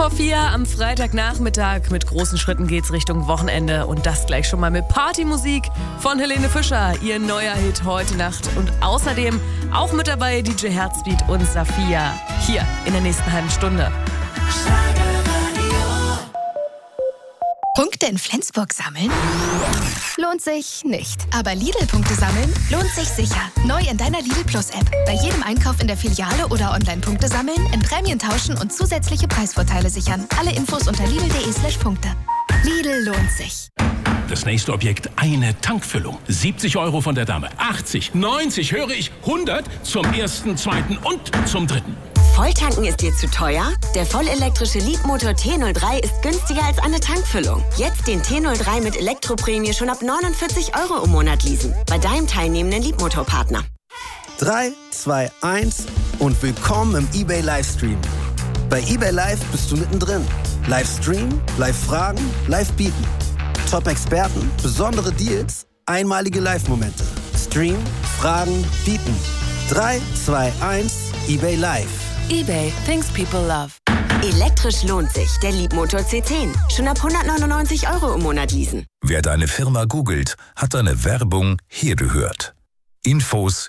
4 am Freitagnachmittag. Mit großen Schritten geht's Richtung Wochenende und das gleich schon mal mit Partymusik von Helene Fischer, ihr neuer Hit heute Nacht. Und außerdem auch mit dabei DJ Herzbeat und Safia hier in der nächsten halben Stunde. Punkte in Flensburg sammeln? Lohnt sich nicht. Aber Lidl-Punkte sammeln lohnt sich sicher. Neu in deiner Lidl Plus-App. Bei jedem Einkauf in der Filiale oder online Punkte sammeln, in Prämien tauschen und zusätzliche Preisvorteile sichern. Alle Infos unter lidl.de/Punkte. Lidl lohnt sich. Das nächste Objekt, eine Tankfüllung. 70 € von der Dame, 80, 90, höre ich, 100 zum ersten, zweiten und zum dritten. Volltanken ist dir zu teuer? Der vollelektrische Leapmotor T03 ist günstiger als eine Tankfüllung. Jetzt den T03 mit Elektroprämie schon ab 49 € im Monat leasen. Bei deinem teilnehmenden Leapmotor-Partner. 3, 2, 1 und willkommen im eBay Livestream. Bei eBay Live bist du mittendrin. Livestream, Live-Fragen, Live-Bieten. Top-Experten, besondere Deals, einmalige Live-Momente. Stream, Fragen, Bieten. 3, 2, 1, eBay Live. eBay, things people love. Elektrisch lohnt sich. Der Leapmotor C10. Schon ab 199 € im Monat leasen. Wer deine Firma googelt, hat deine Werbung hier gehört. Infos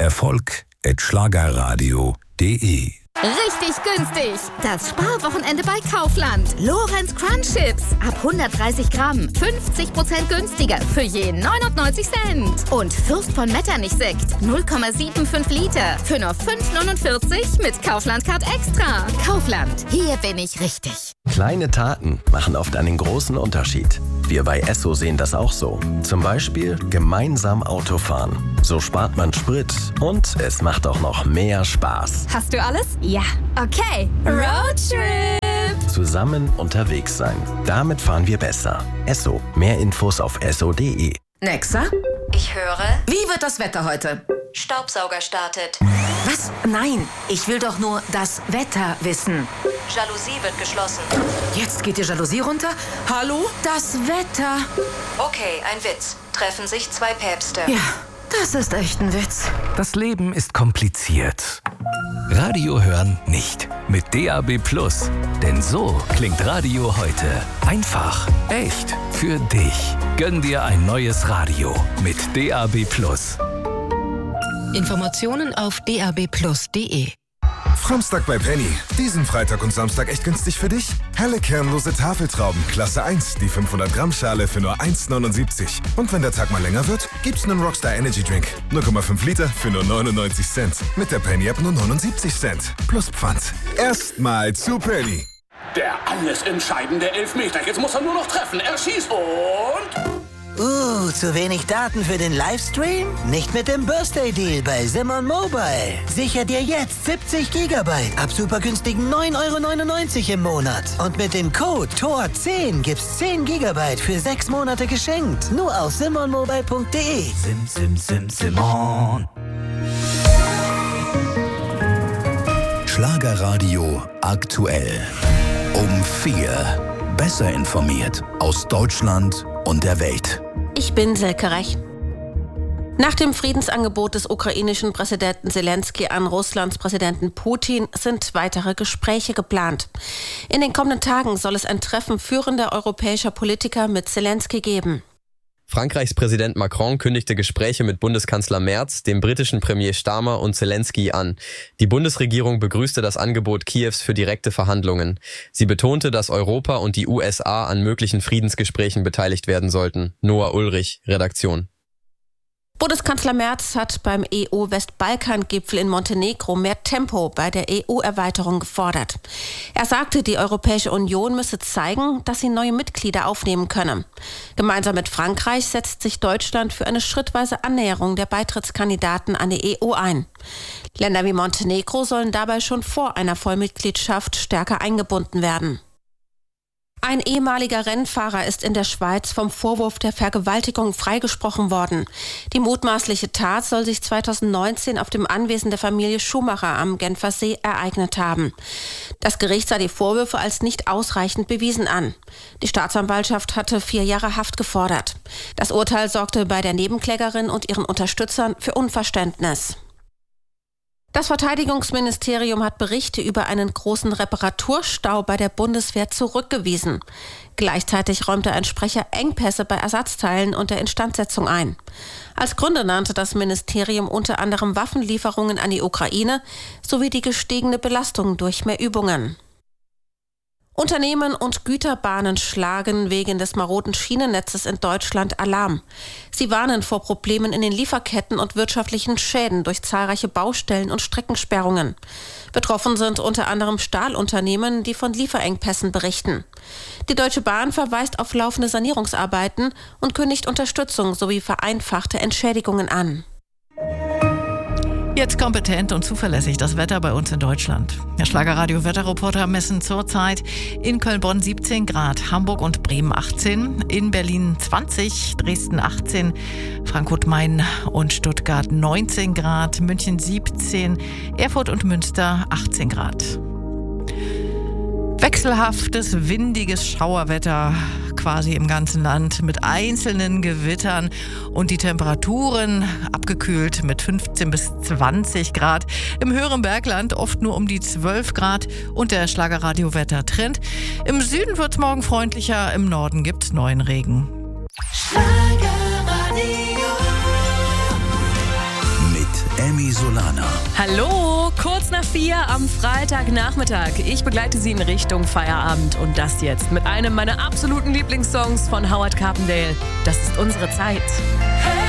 erfolg@schlagerradio.de. Richtig günstig. Das Sparwochenende bei Kaufland. Lorenz Crunch Chips. Ab 130 Gramm. 50% günstiger für je 99 Cent. Und Fürst von Metternich Sekt. 0,75 Liter. Für nur 5,49 mit Kaufland Card Extra. Kaufland. Hier bin ich richtig. Kleine Taten machen oft einen großen Unterschied. Wir bei Esso sehen das auch so. Zum Beispiel gemeinsam Autofahren. So spart man Sprit und es macht auch noch mehr Spaß. Hast du alles? Ja. Okay. Roadtrip. Zusammen unterwegs sein. Damit fahren wir besser. Esso. Mehr Infos auf esso.de. Nexa? Ich höre. Wie wird das Wetter heute? Staubsauger startet. Was? Nein, ich will doch nur das Wetter wissen. Jalousie wird geschlossen. Jetzt geht die Jalousie runter? Hallo? Das Wetter. Okay, ein Witz. Treffen sich 2 Päpste. Ja, das ist echt ein Witz. Das Leben ist kompliziert. Radio hören nicht. Mit DAB+. Denn so klingt Radio heute. Einfach, echt, für dich. Gönn dir ein neues Radio mit DAB+. Informationen auf dabplus.de. Samstag bei Penny. Diesen Freitag und Samstag echt günstig für dich? Helle kernlose Tafeltrauben, Klasse 1, die 500 Gramm Schale für nur 1,79. Und wenn der Tag mal länger wird, gibt's einen Rockstar Energy Drink. 0,5 Liter für nur 99 Cent. Mit der Penny App nur 79 Cent. Plus Pfand. Erstmal zu Penny. Der alles entscheidende Elfmeter. Jetzt muss er nur noch treffen. Er schießt und... zu wenig Daten für den Livestream? Nicht mit dem Birthday-Deal bei Simon Mobile. Sicher dir jetzt 70 GB ab super günstigen 9,99 € im Monat. Und mit dem Code TOR10 gibt's 10 GB für 6 Monate geschenkt. Nur auf simonmobile.de. Simon. Schlagerradio aktuell. Um 4. Besser informiert aus Deutschland und der Welt. Ich bin Silke Rech. Nach dem Friedensangebot des ukrainischen Präsidenten Zelensky an Russlands Präsidenten Putin sind weitere Gespräche geplant. In den kommenden Tagen soll es ein Treffen führender europäischer Politiker mit Zelensky geben. Frankreichs Präsident Macron kündigte Gespräche mit Bundeskanzler Merz, dem britischen Premier Starmer und Zelensky an. Die Bundesregierung begrüßte das Angebot Kiews für direkte Verhandlungen. Sie betonte, dass Europa und die USA an möglichen Friedensgesprächen beteiligt werden sollten. Noah Ulrich, Redaktion. Bundeskanzler Merz hat beim EU-Westbalkan-Gipfel in Montenegro mehr Tempo bei der EU-Erweiterung gefordert. Er sagte, die Europäische Union müsse zeigen, dass sie neue Mitglieder aufnehmen könne. Gemeinsam mit Frankreich setzt sich Deutschland für eine schrittweise Annäherung der Beitrittskandidaten an die EU ein. Länder wie Montenegro sollen dabei schon vor einer Vollmitgliedschaft stärker eingebunden werden. Ein ehemaliger Rennfahrer ist in der Schweiz vom Vorwurf der Vergewaltigung freigesprochen worden. Die mutmaßliche Tat soll sich 2019 auf dem Anwesen der Familie Schumacher am Genfersee ereignet haben. Das Gericht sah die Vorwürfe als nicht ausreichend bewiesen an. Die Staatsanwaltschaft hatte 4 Jahre Haft gefordert. Das Urteil sorgte bei der Nebenklägerin und ihren Unterstützern für Unverständnis. Das Verteidigungsministerium hat Berichte über einen großen Reparaturstau bei der Bundeswehr zurückgewiesen. Gleichzeitig räumte ein Sprecher Engpässe bei Ersatzteilen und der Instandsetzung ein. Als Gründe nannte das Ministerium unter anderem Waffenlieferungen an die Ukraine sowie die gestiegene Belastung durch mehr Übungen. Unternehmen und Güterbahnen schlagen wegen des maroden Schienennetzes in Deutschland Alarm. Sie warnen vor Problemen in den Lieferketten und wirtschaftlichen Schäden durch zahlreiche Baustellen und Streckensperrungen. Betroffen sind unter anderem Stahlunternehmen, die von Lieferengpässen berichten. Die Deutsche Bahn verweist auf laufende Sanierungsarbeiten und kündigt Unterstützung sowie vereinfachte Entschädigungen an. Jetzt kompetent und zuverlässig das Wetter bei uns in Deutschland. Der Schlagerradio-Wetterreporter messen zurzeit in Köln-Bonn 17 Grad, Hamburg und Bremen 18, in Berlin 20, Dresden 18, Frankfurt-Main und Stuttgart 19 Grad, München 17, Erfurt und Münster 18 Grad. Wechselhaftes, windiges Schauerwetter quasi im ganzen Land mit einzelnen Gewittern und die Temperaturen abgekühlt mit 15 bis 20 Grad. Im höheren Bergland oft nur um die 12 Grad und der Schlagerradio-Wetter-Trend. Im Süden wird es morgen freundlicher, im Norden gibt es neuen Regen. Emmy Solana. Hallo, kurz nach 4 am Freitagnachmittag. Ich begleite Sie in Richtung Feierabend und das jetzt mit einem meiner absoluten Lieblingssongs von Howard Carpendale. Das ist unsere Zeit.